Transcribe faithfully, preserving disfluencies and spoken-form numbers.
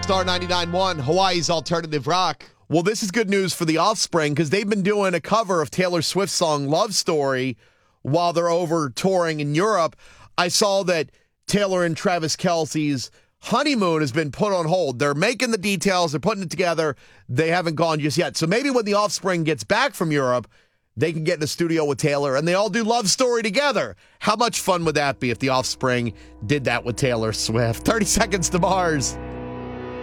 Star ninety-nine point one, Hawaii's alternative rock. Well, this is good news for the Offspring because they've been doing a cover of Taylor Swift's song Love Story while they're over touring in Europe. I saw that Taylor and Travis Kelce's honeymoon has been put on hold. They're making the details. They're putting it together. They haven't gone just yet. So maybe when the Offspring gets back from Europe, they can get in the studio with Taylor and they all do Love Story together. How much fun would that be if the Offspring did that with Taylor Swift? thirty seconds to Mars.